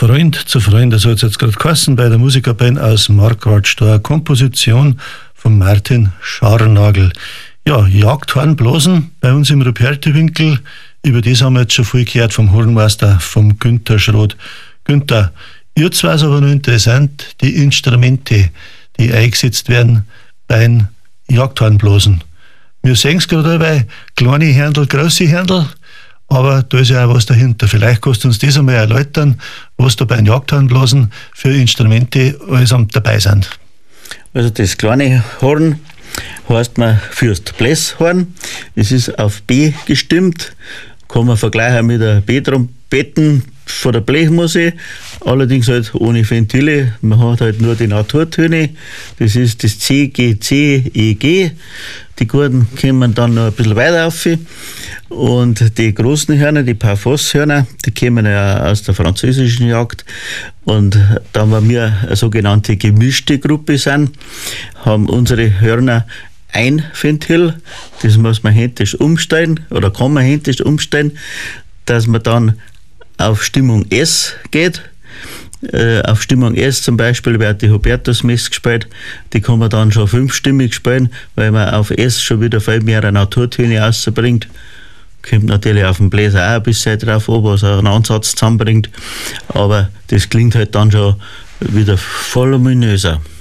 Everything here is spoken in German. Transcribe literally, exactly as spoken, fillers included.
Freund zu Freund, so hat es jetzt gerade geheißen, bei der Musikerband aus Marquardt, Komposition von Martin Scharnagel. Ja, Jagdhornblasen bei uns im Rupertiwinkel, über das haben wir jetzt schon viel gehört vom Hornmeister, vom Günther Schroth. Günther, jetzt war es aber noch interessant, die Instrumente, die eingesetzt werden beim Jagdhornblasen. Wir sehen es gerade dabei, kleine Händel, große Händel, aber da ist ja auch was dahinter. Vielleicht kannst du uns das einmal erläutern, was da beim Jagdhornblasen für Instrumente alles dabei sind. Also das kleine Horn heißt man Fürst Bläshorn. Es ist auf B gestimmt, kann man vergleichen mit der B-Trompeten von der Blechmusik, allerdings halt ohne Ventile. Man hat halt nur die Naturtöne, das ist das C, G, C, E, G. Die Gurten kommen dann noch ein bisschen weiter auf. Und die großen Hörner, die Parfoss-Hörner, die kommen ja aus der französischen Jagd. Und da wir eine sogenannte gemischte Gruppe sind, haben unsere Hörner ein Ventil. Das muss man händisch umstellen oder kann man händisch umstellen, dass man dann auf Stimmung S geht. Äh, auf Stimmung S zum Beispiel wird die Hubertusmesse gespielt, die kann man dann schon fünfstimmig spielen, weil man auf S schon wieder viel mehr Naturtöne rausbringt. Kommt natürlich auf den Bläser auch ein bisschen drauf an, was er einen Ansatz zusammenbringt, aber das klingt halt dann schon wieder voll ominöser.